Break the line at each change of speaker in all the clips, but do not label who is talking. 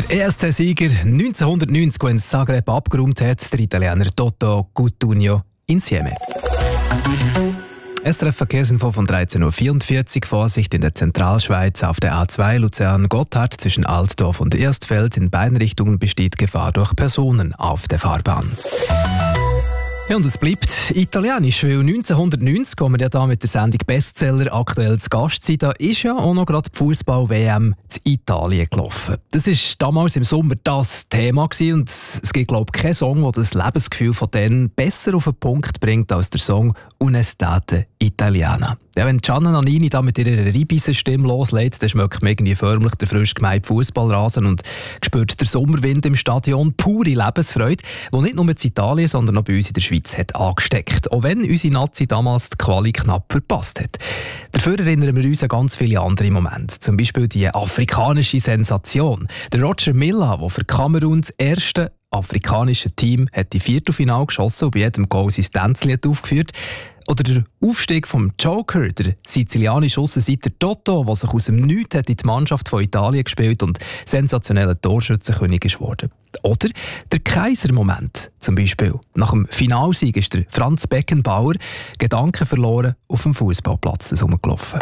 Der ESC-Sieger 1990, der in Zagreb abgeräumt hat, der Italiener Toto Cutugno Insieme. SRF-Verkehrsinfo von 13.44 Uhr. Vorsicht in der Zentralschweiz auf der A2 Luzern-Gotthard zwischen Altdorf und Erstfeld. In beiden Richtungen besteht Gefahr durch Personen auf der Fahrbahn. Ja, und es bleibt italienisch, weil 1990, wo wir ja da mit der Sendung Bestseller aktuell zu Gast sind, da ist ja auch noch gerade die Fußball-WM zu Italien gelaufen. Das war damals im Sommer das Thema gewesen und es gibt, glaube ich, keinen Song, der das Lebensgefühl von denen besser auf den Punkt bringt als der Song «Un'estate italiana». Ja, wenn Gianna Nannini da mit ihrer Ribisen-Stimme loslegt, dann schmeckt man irgendwie förmlich den frisch gemähten Fußballrasen und spürt den Sommerwind im Stadion. Pure Lebensfreude, die nicht nur in Italien, sondern auch bei uns in der Schweiz hat angesteckt. Auch wenn unsere Nazi damals die Quali knapp verpasst hat. Dafür erinnern wir uns an ganz viele andere Momente. Zum Beispiel die afrikanische Sensation. Der Roger Milla, der für Kamerun das erste afrikanische Team hat die Viertelfinale geschossen und bei jedem Goal sein Tänzchen aufgeführt. Oder der Aufstieg vom Joker, der sizilianische Aussenseiter Toto, der sich aus dem Nichts in die Mannschaft von Italien gespielt und sensationeller Torschützenkönig ist geworden. Oder der Kaiser-Moment, zum Beispiel. Nach dem Finalsieg ist der Franz Beckenbauer Gedanken verloren auf dem Fußballplatz herumgelaufen.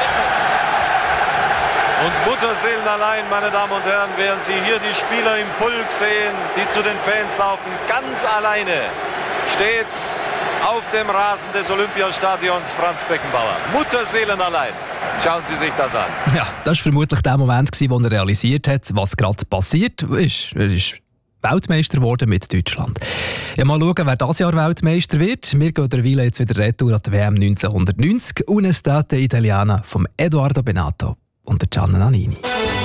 Und Mutterseelen allein, meine Damen und Herren, während Sie hier die Spieler im Pulk sehen, die zu den Fans laufen, ganz alleine steht auf dem Rasen des Olympiastadions Franz Beckenbauer. Mutterseelen allein. Schauen Sie sich das an.
Ja, das war vermutlich der Moment, wo er realisiert hat, was gerade passiert ist. Er ist Weltmeister geworden mit Deutschland. Ja, mal schauen, wer dieses Jahr Weltmeister wird. Wir gehen derweil jetzt wieder retour an die WM 1990. «Un'estate italiana» von Edoardo Bennato und Gianna Nannini.